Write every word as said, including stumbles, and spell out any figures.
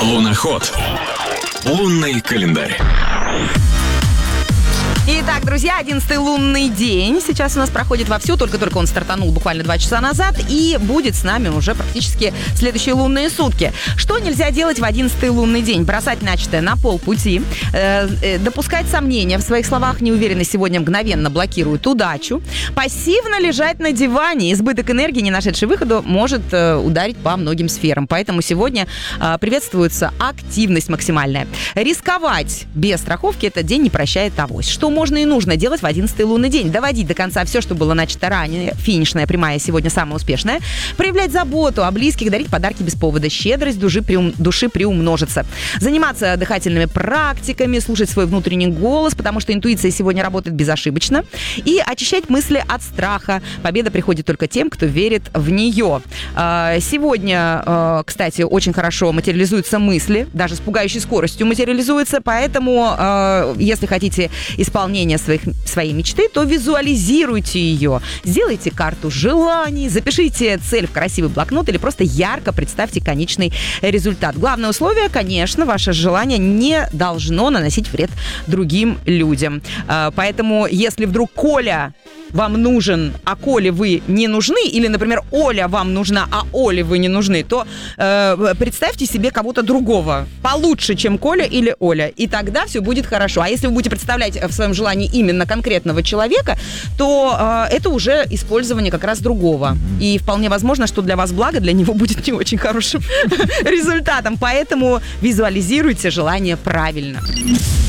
Луноход. Лунный календарь. Итак, друзья, одиннадцатый лунный день сейчас у нас проходит вовсю. Только-только он стартанул буквально два часа назад и будет с нами уже практически следующие лунные сутки. Что нельзя делать в одиннадцатый лунный день? Бросать начатое на полпути, э, э, допускать сомнения в своих словах, неуверенность сегодня мгновенно блокирует удачу, пассивно лежать на диване. Избыток энергии, не нашедший выхода, может э, ударить по многим сферам. Поэтому сегодня э, приветствуется активность максимальная. Рисковать без страховки этот день не прощает авось. Что можно и нужно делать в одиннадцатый лунный день? Доводить до конца все, что было начато ранее. Финишная прямая сегодня самая успешная. Проявлять заботу о близких, дарить подарки без повода. Щедрость души, приум... души приумножится. Заниматься дыхательными практиками, слушать свой внутренний голос, потому что интуиция сегодня работает безошибочно. И очищать мысли от страха. Победа приходит только тем, кто верит в нее. Сегодня, кстати, очень хорошо материализуются мысли. Даже с пугающей скоростью материализуются. Поэтому, если хотите исполнения своих, своей мечты, то визуализируйте ее. Сделайте карту желаний, запишите цель в красивый блокнот или просто ярко представьте конечный результат. Главное условие, конечно, ваше желание не должно наносить вред другим людям. Поэтому, если вдруг Коля вам нужен, а Коле вы не нужны, или, например, Оля вам нужна, а Оле вы не нужны, то э, представьте себе кого-то другого, получше, чем Коля или Оля, и тогда все будет хорошо. А если вы будете представлять в своем желании именно конкретного человека, то э, это уже использование как раз другого. И вполне возможно, что для вас благо, для него будет не очень хорошим результатом. Поэтому визуализируйте желание правильно.